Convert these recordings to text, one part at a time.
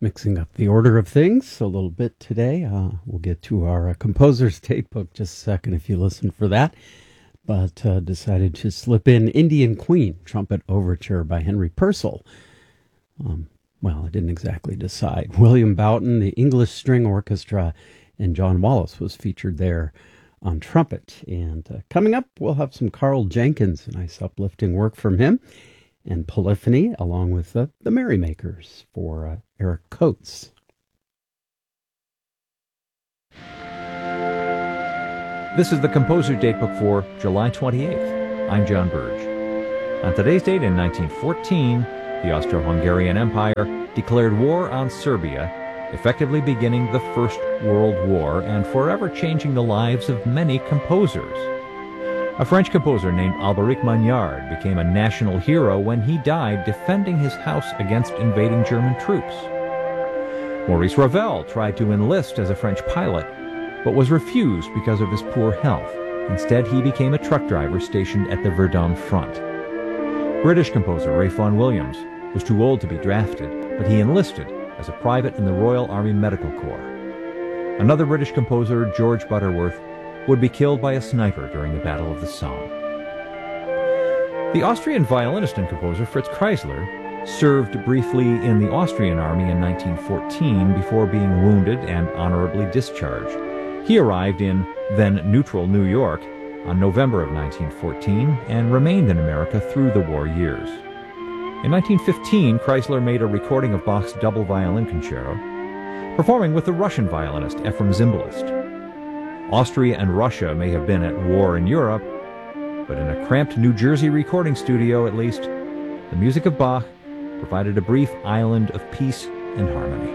Mixing up the order of things a little bit today. We'll get to our composer's date book just a second if you listen for that. But decided to slip in Indian Queen, Trumpet Overture by Henry Purcell. Well, I didn't exactly decide. William Boughton, the English String Orchestra, and John Wallace was featured there on trumpet. And coming up, we'll have some Carl Jenkins, nice uplifting work from him, and Polyphony, along with the Merrymakers for Eric Coates. This is the Composer Datebook for July 28th. I'm John Burge. On today's date in 1914, the Austro-Hungarian Empire declared war on Serbia, effectively beginning the First World War and forever changing the lives of many composers. A French composer named Alberic Magnard became a national hero when he died defending his house against invading German troops. Maurice Ravel tried to enlist as a French pilot, but was refused because of his poor health. Instead, he became a truck driver stationed at the Verdun front. British composer Ralph Vaughan Williams was too old to be drafted, but he enlisted as a private in the Royal Army Medical Corps. Another British composer, George Butterworth, would be killed by a sniper during the Battle of the Somme. The Austrian violinist and composer Fritz Kreisler served briefly in the Austrian army in 1914 before being wounded and honorably discharged. He arrived in then-neutral New York on November of 1914 and remained in America through the war years. In 1915, Kreisler made a recording of Bach's double violin concerto, performing with the Russian violinist Efrem Zimbalist. Austria and Russia may have been at war in Europe, but in a cramped New Jersey recording studio at least, the music of Bach provided a brief island of peace and harmony.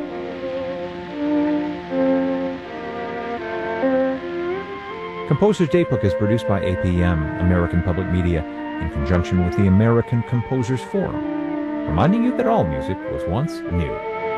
Composer's Datebook is produced by APM, American Public Media, in conjunction with the American Composers Forum, reminding you that all music was once new.